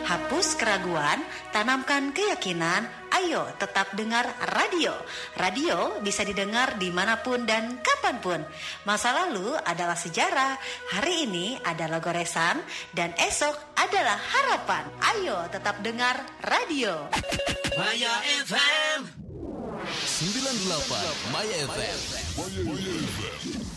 Hapus keraguan, tanamkan keyakinan. Ayo tetap dengar radio. Radio bisa didengar dimanapun dan kapanpun. Masa lalu adalah sejarah, hari ini adalah goresan, dan esok adalah harapan. Ayo tetap dengar radio. Maya FM 98 Maya FM.